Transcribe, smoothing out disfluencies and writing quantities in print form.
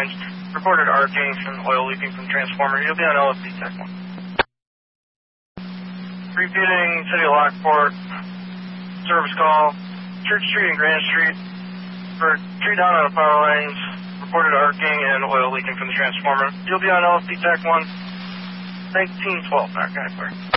lines. Reported arcing and oil leaking from transformer. You'll be on LFD Tech 1. Repeating City of Lockport. Service call. Church Street and Grand Street. For tree down on the power lines. Reported arcing and oil leaking from the transformer. You'll be on LFD Tech 1. 1912, back guy, clear.